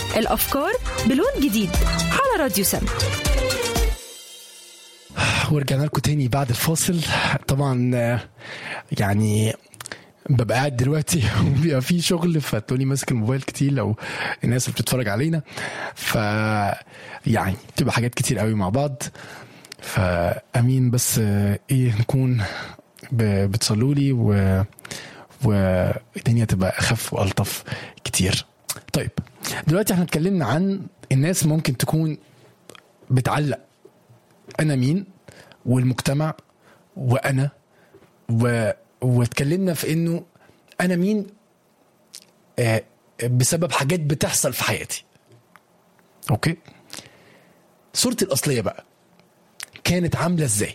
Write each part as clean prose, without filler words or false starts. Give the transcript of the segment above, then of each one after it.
الأفكار بلون جديد على راديو سم. ورجعنا لكم تاني بعد الفاصل. طبعا يعني ببقى قاعد دلوقتي وبيبقى في شغل فتوني ماسك الموبايل كتير لو الناس اللي بتتفرج علينا، ف يعني بتبقى حاجات كتير قوي مع بعض. فأمين بس نكون بتصلوا لي والدنيا تبقى أخف وألطف كتير. طيب دلوقتي احنا اتكلمنا عن الناس ممكن تكون بتعلق أنا مين والمجتمع وأنا واتكلمنا في إنه أنا مين بسبب حاجات بتحصل في حياتي. أوكي، صورتي الأصلية بقى كانت عاملة إزاي؟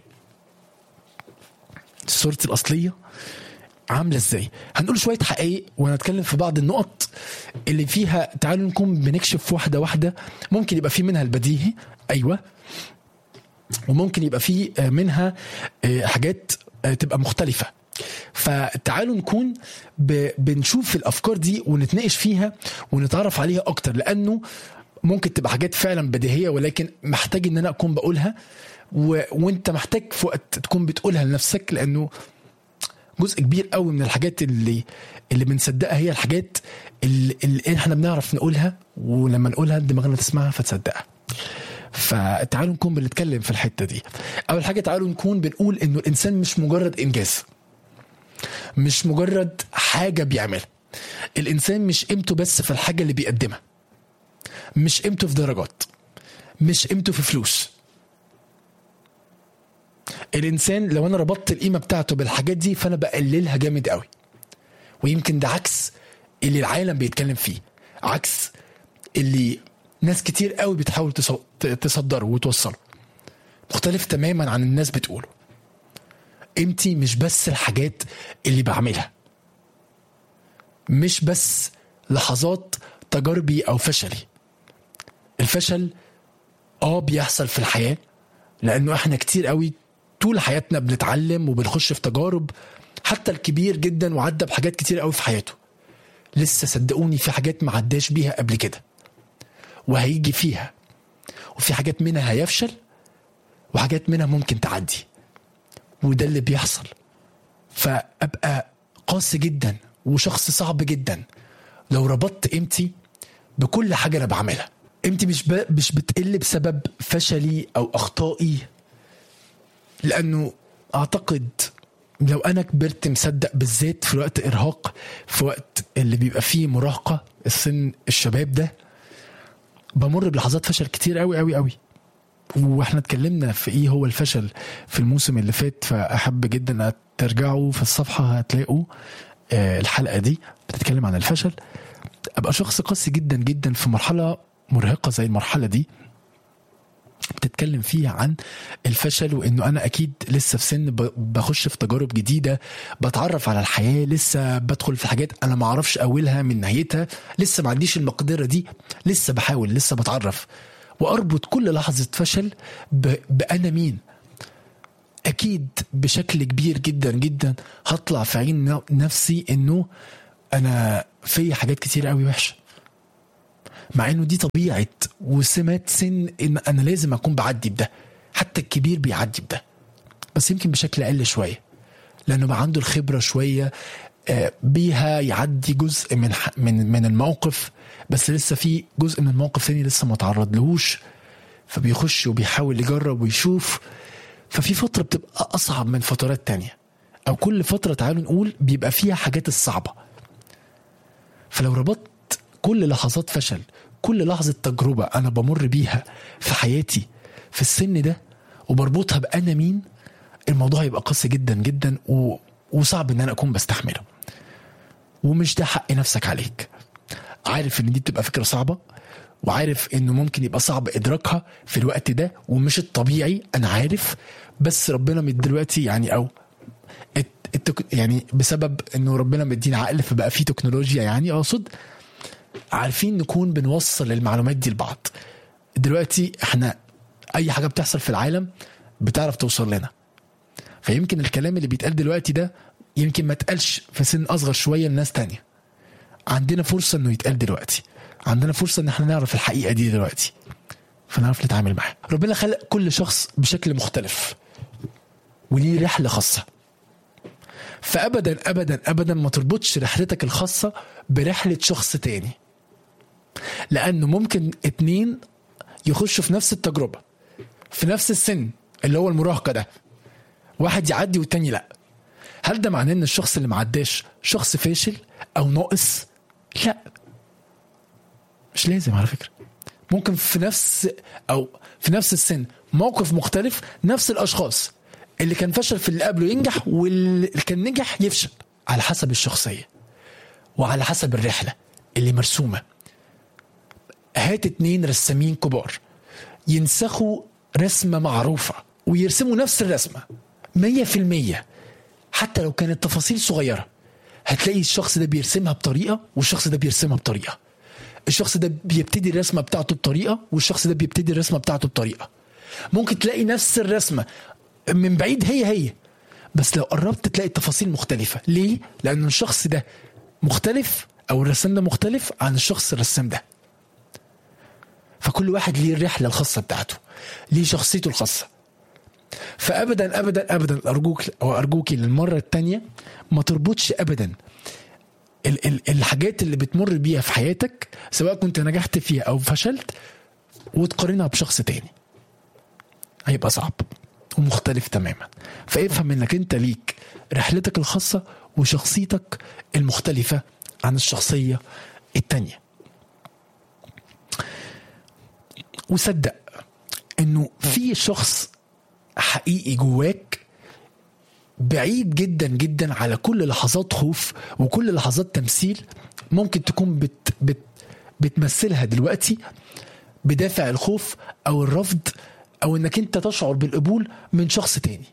صورتي الأصلية عاملة إزاي؟ هنقول شوية حقائق ونتكلم في بعض النقط اللي فيها تعالوا نكون بنكشف واحدة واحدة. ممكن يبقى في منها البديهي، أيوة، وممكن يبقى في منها حاجات تبقى مختلفة. فتعالوا نكون بنشوف الأفكار دي ونتناقش فيها ونتعرف عليها أكتر، لأنه ممكن تبقى حاجات فعلا بديهية ولكن محتاج إن أنا أكون بقولها وانت محتاج في وقت تكون بتقولها لنفسك، لأنه جزء كبير قوي من الحاجات اللي بنصدقها هي الحاجات اللي احنا بنعرف نقولها، ولما نقولها دماغنا تسمعها فتصدقها. فتعالوا نكون بنتكلم في الحتة دي. أول حاجة تعالوا نكون بنقول إنه الإنسان مش مجرد إنجاز، مش مجرد حاجة بيعملها. الإنسان مش قيمته بس في الحاجة اللي بيقدمها، مش قيمته في درجات، مش قيمته في فلوس. الإنسان لو أنا ربطت القيمة بتاعته بالحاجات دي فأنا بقللها جامد قوي، ويمكن ده عكس اللي العالم بيتكلم فيه، عكس اللي ناس كتير قوي بتحاول تصدره وتوصله، مختلف تماما عن الناس بتقوله. قيمتي مش بس الحاجات اللي بعملها، مش بس لحظات تجاربي أو فشلي. الفشل بيحصل في الحياة، لأنه احنا كتير قوي طول حياتنا بنتعلم وبنخش في تجارب. حتى الكبير جدا وعدى بحاجات كتير قوي في حياته، لسه صدقوني في حاجات ما عداش بيها قبل كده وهيجي فيها، وفي حاجات منها هيفشل وحاجات منها ممكن تعدي، وده اللي بيحصل. فأبقى قاسي جدا وشخص صعب جدا لو ربطت قيمتي بكل حاجة أنا بعملها. قيمتي مش بتقل بسبب فشلي أو أخطائي، لأنه أعتقد لو أنا كبرت مصدق، بالذات في وقت إرهاق، في وقت اللي بيبقى فيه مراهقة، السن الشباب ده، بمر بلحظات فشل كتير قوي قوي قوي. واحنا اتكلمنا في ايه هو الفشل في الموسم اللي فات، فأحب جدا ترجعوا في الصفحة هتلاقوا الحلقة دي بتتكلم عن الفشل. أبقى شخص قاسي جدا جدا في مرحلة مرهقة زي المرحلة دي بتتكلم فيها عن الفشل، وإنه أنا أكيد لسه في سن بخش في تجارب جديدة، بتعرف على الحياة، لسه بدخل في حاجات أنا ما أعرفش أولها من نهايتها، لسه ما عنديش المقدرة دي، لسه بحاول، لسه بتعرف، وأربط كل لحظة فشل بأنا مين. أكيد بشكل كبير جدا جدا هطلع في عين نفسي إنه أنا في حاجات كتير قوي وحشة، مع إنه دي طبيعة وسمات سن إن أنا لازم أكون بعدي بده. حتى الكبير بيعدي بده، بس يمكن بشكل أقل شوية، لأنه بقى عنده الخبرة شوية بيها يعدي جزء من الموقف، بس لسه في جزء من الموقف ثاني لسه ما تعرض لهوش، فبيخش وبيحاول يجرب ويشوف. ففي فترة بتبقى أصعب من فترات تانية، أو كل فترة تعالوا نقول بيبقى فيها حاجات الصعبة. فلو ربطت كل لحظات فشل، كل لحظة تجربة أنا بمر بيها في حياتي في السن ده، وبربطها بأنا مين، الموضوع يبقى قاسي جدا جدا وصعب إن أنا أكون بستحمله. ومش ده حق نفسك عليك. عارف إن دي بتبقى فكرة صعبة، وعارف إنه ممكن يبقى صعب إدراكها في الوقت ده، ومش الطبيعي، أنا عارف. بس ربنا من دلوقتي يعني أو يعني بسبب إنه ربنا مدينا عقل فبقى فيه تكنولوجيا، يعني أقصد عارفين نكون بنوصل المعلومات دي لبعض. دلوقتي احنا اي حاجة بتحصل في العالم بتعرف توصل لنا، فيمكن الكلام اللي بيتقال دلوقتي ده يمكن ما تقالش في سن اصغر شوية لناس تانية، عندنا فرصة انه يتقال دلوقتي، عندنا فرصة ان احنا نعرف الحقيقة دي دلوقتي، فنعرف نتعامل معها. ربنا خلق كل شخص بشكل مختلف وليه رحلة خاصة، فأبدا أبدا أبدا ما تربطش رحلتك الخاصة برحلة شخص تاني، لأنه ممكن 2 يخشوا في نفس التجربة في نفس السن اللي هو المراهقة ده، واحد يعدي والتاني لأ. هل ده معناه ان الشخص اللي معداش شخص فاشل أو ناقص؟ لا، مش لازم على فكرة. ممكن في نفس السن موقف مختلف، نفس الأشخاص، اللي كان فشل في اللي قبله ينجح واللي كان نجح يفشل، على حسب الشخصية وعلى حسب الرحلة اللي مرسومة. هات 2 رسامين كبار ينسخوا رسمة معروفة ويرسموا نفس الرسمة 100%، حتى لو كانت تفاصيل صغيرة، هتلاقي الشخص ده بيرسمها بطريقة والشخص ده بيرسمها بطريقة. الشخص ده بيبتدي الرسمة بتاعته بطريقة والشخص ده بيبتدي الرسمة بتاعته بطريقة. ممكن تلاقي نفس الرسمة من بعيد هي، بس لو قربت تلاقي التفاصيل مختلفة. ليه؟ لأن الشخص ده مختلف، أو الرسام ده مختلف عن الشخص الرسام ده. فكل واحد ليه الرحلة الخاصة بتاعته، ليه شخصيته الخاصة. فأبدا أبدا أبدا أرجوك للمرة التانية ما تربطش أبدا الحاجات اللي بتمر بيها في حياتك، سواء كنت نجحت فيها أو فشلت، وتقارنها بشخص تاني. هيبقى صعب ومختلف تماما. فافهم انك انت ليك رحلتك الخاصة وشخصيتك المختلفة عن الشخصية التانية. وصدق انه في شخص حقيقي جواك بعيد جدا جدا على كل لحظات خوف وكل لحظات تمثيل ممكن تكون بتمثلها دلوقتي بدافع الخوف او الرفض، او انك انت تشعر بالقبول من شخص تاني.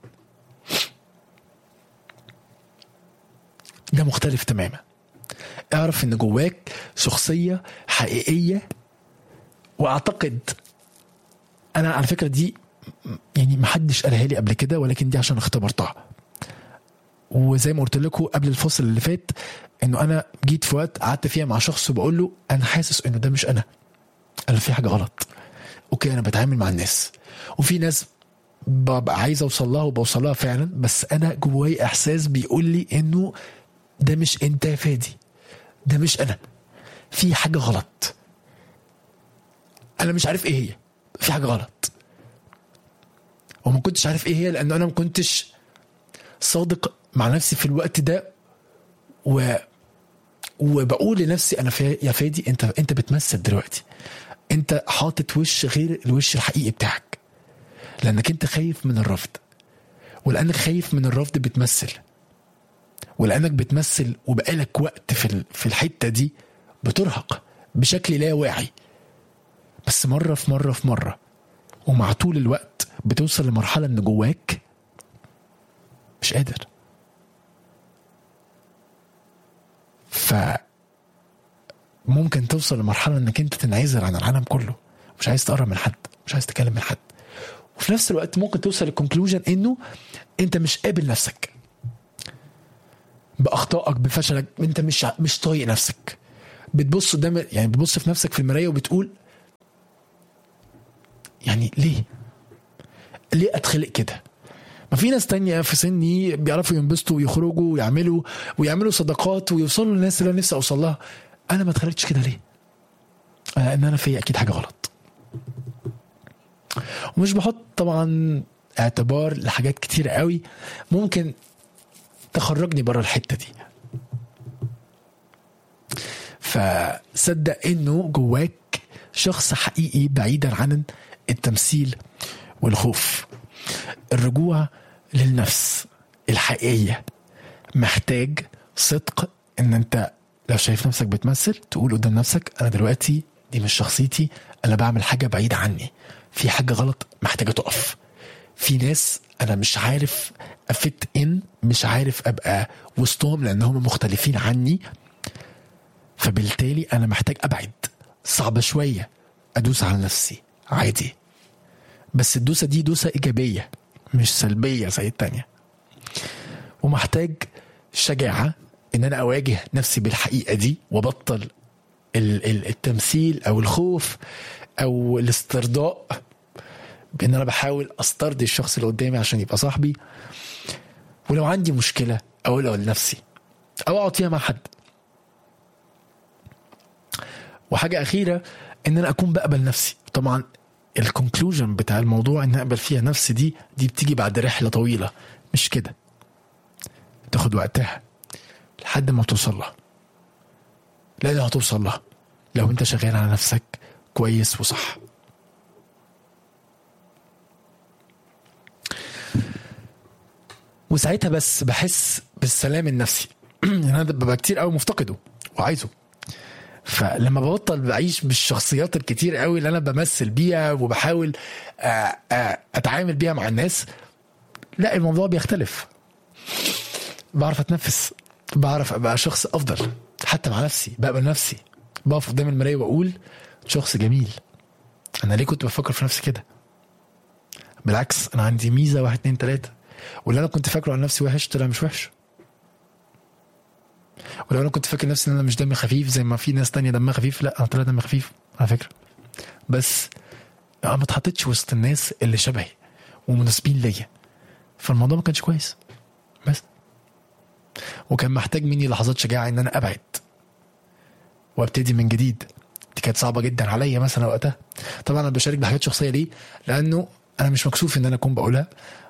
ده مختلف تماما. اعرف ان جواك شخصية حقيقية. واعتقد انا على فكرة دي يعني محدش قالها لي قبل كده، ولكن دي عشان اختبرتها. وزي ما قلت لكم قبل الفصل اللي فات، انه انا جيت في وقت قعدت فيها مع شخص وبقول له انا حاسس انه ده مش انا في حاجة غلط. اوكي، انا بتعامل مع الناس وفي ناس ببقى عايز اوصل لها وبوصل لها فعلا، بس انا جواي احساس بيقول لي انه ده مش انت يا فادي، ده مش انا، في حاجة غلط، انا مش عارف ايه هي، في حاجة غلط. وما كنتش عارف ايه هي لان انا ما كنتش صادق مع نفسي في الوقت ده، وبقول لنفسي انا يا فادي انت بتمثل دلوقتي، انت حاطط وش غير الوش الحقيقي بتاعك، لانك انت خايف من الرفض، ولانك خايف من الرفض بتمثل، ولانك بتمثل وبقالك وقت في الحتة دي بترهق بشكل لا واعي. بس مرة في مرة ومع طول الوقت بتوصل لمرحلة ان جواك مش قادر. ممكن توصل لمرحلة انك انت تنعزل عن العالم كله، مش عايز تقرب من حد، مش عايز تكلم من حد. وفي نفس الوقت ممكن توصل للكونكلوجن انه انت مش قابل نفسك باخطائك بفشلك، انت مش طايق نفسك. بتبص قدام، يعني بتبص في نفسك في المراية وبتقول يعني ليه اتخلق كده؟ ما في ناس تانية في سني بيعرفوا ينبسطوا ويخرجوا ويعملوا صداقات ويوصلوا للناس اللي انا نفسي اوصل لها. انا ما اتخلقتش كده ليه؟ لان انا في اكيد حاجة غلط. ومش بحط طبعا اعتبار لحاجات كتير قوي ممكن تخرجني برا الحتة دي. فصدق انه جواك شخص حقيقي بعيدا عن التمثيل والخوف. الرجوع للنفس الحقيقية محتاج صدق، ان انت لو شايف نفسك بتمثل تقول قدام نفسك انا دلوقتي دي مش شخصيتي، انا بعمل حاجة بعيدة عني، في حاجة غلط محتاجة تقف. في ناس انا مش عارف مش عارف ابقى وسطهم لان هم مختلفين عني، فبالتالي انا محتاج ابعد. صعبة شوية ادوس على نفسي عادي، بس الدوسة دي دوسة ايجابية مش سلبية زي التانية. ومحتاج شجاعة ان انا اواجه نفسي بالحقيقة دي وبطل التمثيل او الخوف او الاسترضاء، بان انا بحاول استرضي الشخص اللي قدامي عشان يبقى صاحبي. ولو عندي مشكلة اقولها لنفسي او اقعد فيها مع حد. وحاجة اخيرة ان انا اكون بقبل نفسي. طبعا الكونكلوجن بتاع الموضوع ان اقبل فيها نفسي دي بتيجي بعد رحلة طويلة، مش كده، تاخد وقتها لحد ما توصل لها، لأن هتوصل لها لو انت شغال على نفسك كويس وصح. وساعتها بس بحس بالسلام النفسي. انا ببقى كتير قوي مفتقده وعايزه. فلما ببطل بعيش بالشخصيات الكتير قوي اللي انا بمثل بيها وبحاول اتعامل بيها مع الناس، لا الموضوع بيختلف. بعرف اتنفس، بعرف ابقى شخص افضل حتى مع نفسي، بقبل نفسي، بقف قدام المرايه واقول شخص جميل. انا ليه كنت بفكر في نفسي كده؟ بالعكس انا عندي ميزه 1 2 3، واللي انا كنت فاكره عن نفسي وحش طلع مش وحش. ولو انا كنت فاكر نفسي ان انا مش دمي خفيف زي ما في ناس تانية دمها خفيف، لا انا طلع دمي خفيف على فكره. بس انا ما اتحطيتش وسط الناس اللي شبهي ومناسبين ليا، فالموضوع ما كانش كويس. بس وكان محتاج مني لحظات شجاعه ان انا ابعد وابتدي من جديد. دي كانت صعبه جدا عليا مثلا وقتها. طبعا انا بشارك بحاجات شخصيه ليه؟ لانه انا مش مكسوف ان انا اكون بقولها،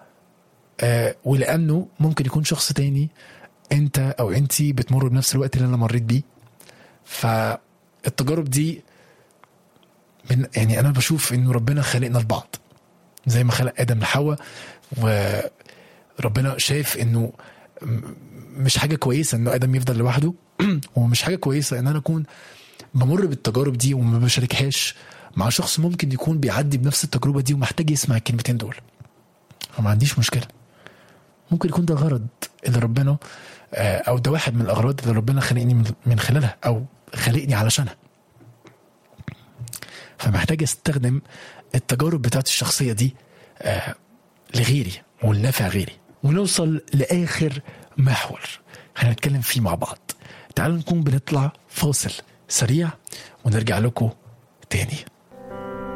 ولانه ممكن يكون شخص تاني انت او انتي بتمر بنفس الوقت اللي انا مريت بيه. فالتجارب دي يعني انا بشوف انه ربنا خلقنا لبعض زي ما خلق ادم لحواء، وربنا شايف انه مش حاجه كويسه انه ادم يفضل لوحده ومش حاجه كويسه ان انا اكون بمر بالتجارب دي وما بشاركهاش مع شخص ممكن يكون بيعدي بنفس التجربه دي ومحتاج يسمع الكلمتين دول. فما عنديش مشكله، ممكن يكون ده غرض اللي ربنا او ده واحد من الاغراض اللي ربنا خلقني من خلالها او خلقني علشانها. فمحتاج استخدم التجارب بتاعت الشخصيه دي لغيري ولنفع غيري. ونوصل لاخر محور هنتكلم فيه مع بعض. تعالوا نكون بنطلع فاصل سريع ونرجع لكم تاني.